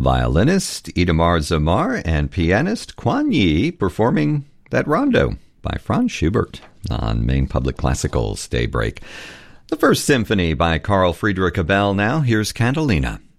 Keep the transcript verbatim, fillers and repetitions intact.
violinist Itamar Zamar and pianist Kuan Yi performing that rondo by Franz Schubert on Maine Public Classical's Daybreak. The First Symphony by Carl Friedrich Abel now. Here's Cantilena.